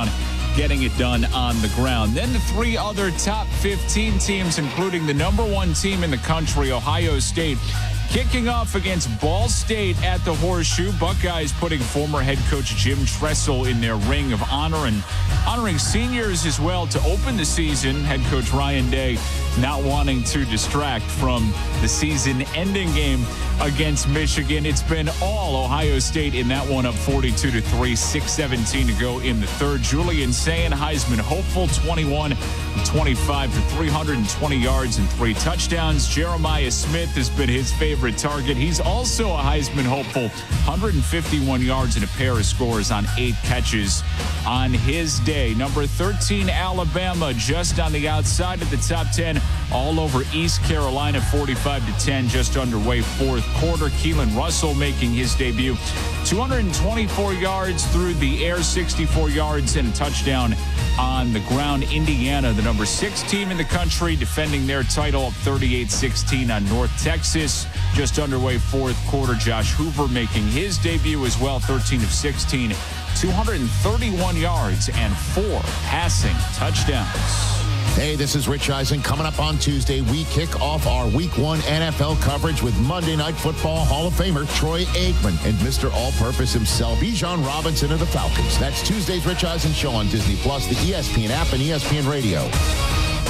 touchdown, getting it done on the ground. Then the three other top 15 teams, including the number one team in the country, Ohio State, kicking off against Ball State at the Horseshoe. Buckeyes putting former head coach Jim Tressel in their ring of honor and honoring seniors as well to open the season. Head coach Ryan Day not wanting to distract from the season-ending game against Michigan. It's been all Ohio State in that one, up 42-3, 6:17 to go in the third. Julian Sayin, Heisman hopeful, 21-25 for 320 yards and 3 touchdowns. Jeremiah Smith has been his favorite target. He's also a Heisman hopeful, 151 yards and a pair of scores on 8 catches on his day. Number 13, Alabama, just on the outside of the top 10, all over East Carolina, 45-10, just underway fourth quarter. Keelan Russell making his debut, 224 yards through the air, 64 yards and a touchdown on the ground. Indiana, the number 6 team in the country, defending their title, up 38-16 on North Texas. Just underway fourth quarter. Josh Hoover making his debut as well, 13 of 16, 231 yards and 4 passing touchdowns. Hey, this is Rich Eisen. Coming up on Tuesday, we kick off our Week 1 NFL coverage with Monday Night Football Hall of Famer Troy Aikman and Mr. All-Purpose himself, Bijan Robinson of the Falcons. That's Tuesday's Rich Eisen Show on Disney+, the ESPN app, and ESPN Radio.